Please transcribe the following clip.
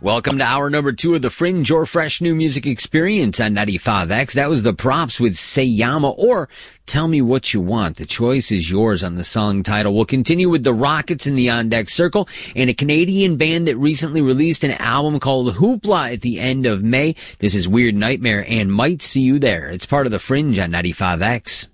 Welcome to hour number 2 of the Fringe, your fresh new music experience on 95X. That was The Props with Sayama, or Tell Me What You Want. The choice is yours on the song title. We'll continue with the Rockets in the On Deck Circle, and a Canadian band that recently released an album called Hoopla at the end of May. This is Weird Nightmare and Might See You There. It's part of the Fringe on 95X.